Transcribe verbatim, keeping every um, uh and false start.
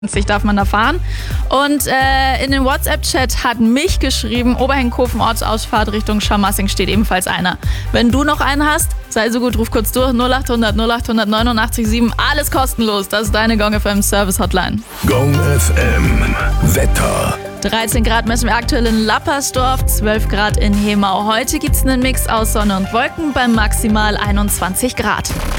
sich darf man da fahren. Und äh, in den WhatsApp-Chat hat mich geschrieben, Oberhenkhofen Ortsausfahrt Richtung Scharmassing steht ebenfalls einer. Wenn du noch einen hast, sei so gut, ruf kurz durch, null acht hundert null acht hundert neunundachtzig sieben, alles kostenlos. Das ist deine Gong F M Service Hotline. Gong F M Wetter. dreizehn Grad messen wir aktuell in Lappersdorf, zwölf Grad in Hemau. Heute gibt es einen Mix aus Sonne und Wolken bei maximal einundzwanzig Grad.